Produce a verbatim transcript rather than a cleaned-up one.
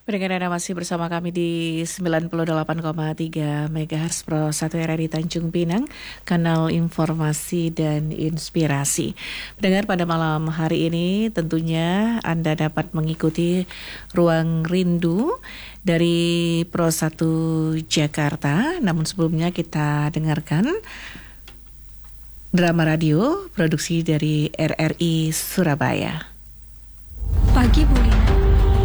Pendengar Anda masih bersama kami di sembilan puluh delapan koma tiga megahertz Pro satu R R I Tanjung Pinang, kanal informasi dan inspirasi. Pendengar, pada malam hari ini tentunya Anda dapat mengikuti Ruang Rindu dari Pro satu Jakarta. Namun sebelumnya kita dengarkan drama radio produksi dari R R I Surabaya. Pagi Bulina.